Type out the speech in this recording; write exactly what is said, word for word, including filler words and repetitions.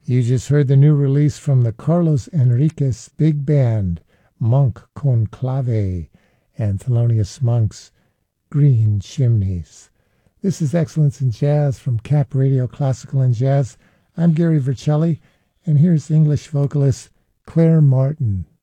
You just heard the new release from the Carlos Enriquez Big Band, Monk Conclave, and Thelonious Monk's Green Chimneys. This is Excellence in Jazz from Cap Radio Classical and Jazz. I'm Gary Vercelli, and here's English vocalist Claire Martin.